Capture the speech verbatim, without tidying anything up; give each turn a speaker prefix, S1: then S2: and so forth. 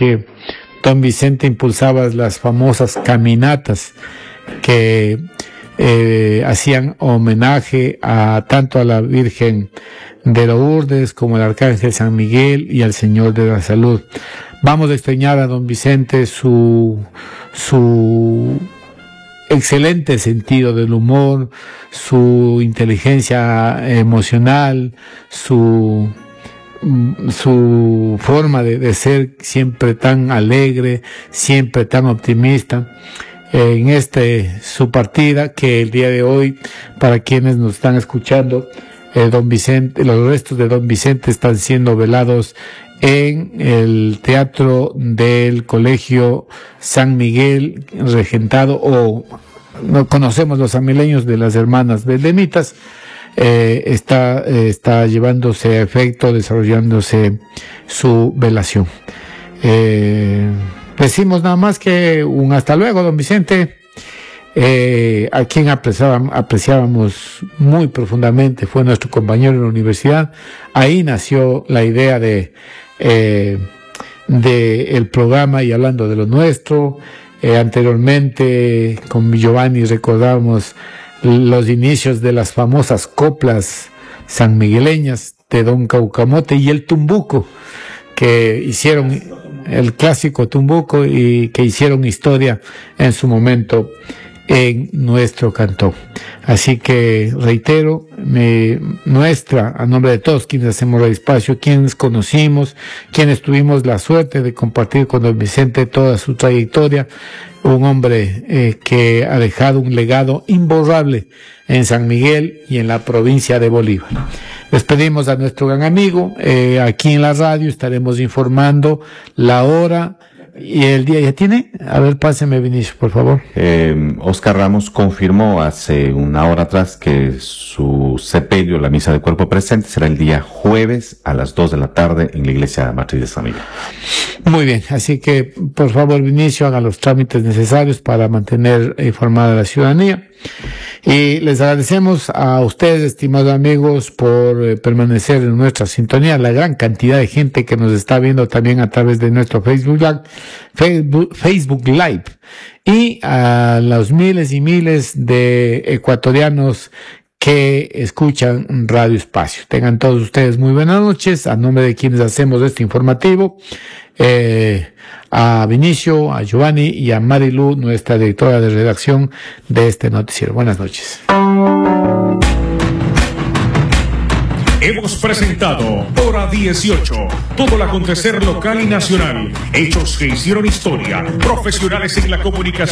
S1: que don Vicente impulsaba las famosas caminatas que eh, hacían homenaje a tanto a la Virgen de Lourdes como al Arcángel San Miguel y al Señor de la Salud. Vamos a extrañar a don Vicente su su excelente sentido del humor, su inteligencia emocional, su su forma de, de ser siempre tan alegre, siempre tan optimista. En este su partida, que el día de hoy, para quienes nos están escuchando, eh, don Vicente, los restos de don Vicente están siendo velados en el teatro del Colegio San Miguel, regentado, o no conocemos los sanmileños, de las hermanas beldemitas. Eh, está, eh, está llevándose a efecto, desarrollándose su velación. Eh, decimos nada más que un hasta luego, don Vicente, eh, a quien apreciábamos, apreciábamos muy profundamente, fue nuestro compañero en la universidad. Ahí nació la idea de eh, de el programa Y Hablando de lo Nuestro. Eh, anteriormente con Giovanni recordábamos los inicios de las famosas coplas sanmigueleñas de don Caucamote y el Tumbuco, que hicieron el clásico Tumbuco y que hicieron historia en su momento en nuestro cantón. Así que reitero, me, nuestra, a nombre de todos quienes hacemos Radio Espacio, quienes conocimos, quienes tuvimos la suerte de compartir con don Vicente toda su trayectoria, un hombre eh, que ha dejado un legado imborrable en San Miguel y en la provincia de Bolívar. Despedimos a nuestro gran amigo. Eh, aquí en la radio estaremos informando la hora y el día. ¿Ya tiene? A ver, páseme, Vinicio, por favor.
S2: Eh, Oscar Ramos confirmó hace una hora atrás que su sepelio, la misa de cuerpo presente, será el día jueves a las dos de la tarde en la iglesia matriz de San Miguel.
S1: Muy bien, así que por favor, Vinicio, haga los trámites necesarios para mantener informada a la ciudadanía. Y les agradecemos a ustedes, estimados amigos, por eh, permanecer en nuestra sintonía, la gran cantidad de gente que nos está viendo también a través de nuestro Facebook Live, Facebook, Facebook Live, y a los miles y miles de ecuatorianos que escuchan Radio Espacio. Tengan todos ustedes muy buenas noches. A nombre de quienes hacemos este informativo, eh, a Vinicio, a Giovanni y a Marilu, nuestra directora de redacción de este noticiero. Buenas noches.
S3: Hemos presentado Hora dieciocho, todo el acontecer local y nacional, hechos que hicieron historia, profesionales en la comunicación.